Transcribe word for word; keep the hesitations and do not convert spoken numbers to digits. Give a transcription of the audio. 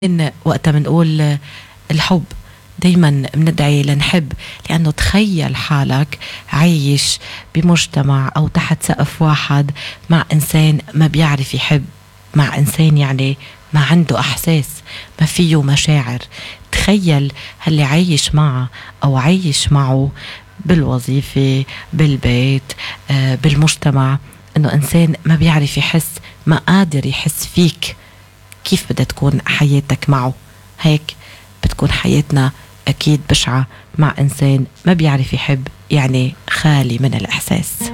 إن وقتها بنقول الحب دايما بندعي لنحب، لأنه تخيل حالك عايش بمجتمع أو تحت سقف واحد مع إنسان ما بيعرف يحب، مع إنسان يعني ما عنده أحساس، ما فيه مشاعر. تخيل هاللي عايش معه أو عايش معه بالوظيفة، بالبيت، آه، بالمجتمع، إنه إنسان ما بيعرف يحس، ما قادر يحس فيك. كيف بدها تكون حياتك معه؟ هيك بتكون حياتنا أكيد بشعة مع إنسان ما بيعرف يحب، يعني خالي من الإحساس.